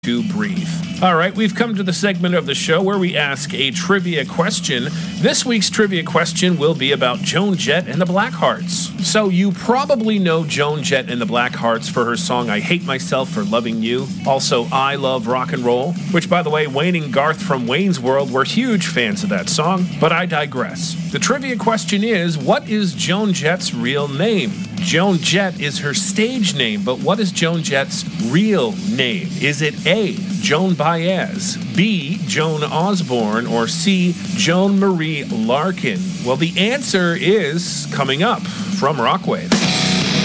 to breathe. All right, we've come to the segment of the show where we ask a trivia question. This week's trivia question will be about Joan Jett and the Blackhearts. So you probably know Joan Jett and the Blackhearts for her song I Hate Myself for Loving You. Also, I Love Rock and Roll, which, by the way, Wayne and Garth from Wayne's World were huge fans of that song. But I digress. The trivia question is, what is Joan Jett's real name? Joan Jett is her stage name, but what is Joan Jett's real name? Is it A, Joan Baez, B, Joan Osborne, or C, Joan Marie Larkin? Well, the answer is coming up from Rockwave.